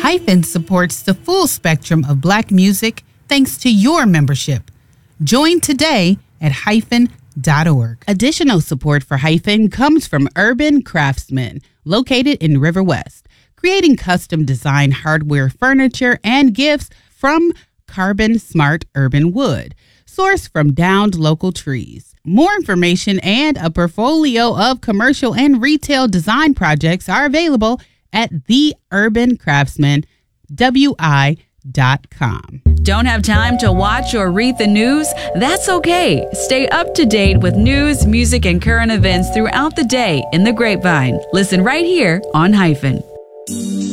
Hyphen supports the full spectrum of Black music thanks to your membership. Join today at hyphen.org. Additional support for Hyphen comes from Urban Craftsman, located in River West, creating custom design hardware, furniture, and gifts from Carbon Smart Urban Wood, sourced from downed local trees. More information and a portfolio of commercial and retail design projects are available at theurbancraftsman.wi.com. Don't have time to watch or read the news? That's okay. Stay up to date with news, music, and current events throughout the day in the Grapevine. Listen right here on Hyphen.